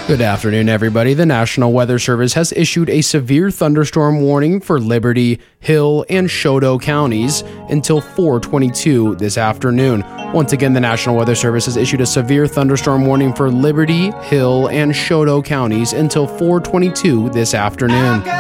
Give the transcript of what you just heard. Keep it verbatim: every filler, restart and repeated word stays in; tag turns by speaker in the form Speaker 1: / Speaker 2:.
Speaker 1: Good afternoon, everybody. The National Weather Service has issued a severe thunderstorm warning for Liberty, Hill, and Choteau counties until four twenty-two this afternoon. Once again, the National Weather Service has issued a severe thunderstorm warning for Liberty, Hill, and Choteau counties until four twenty-two this afternoon.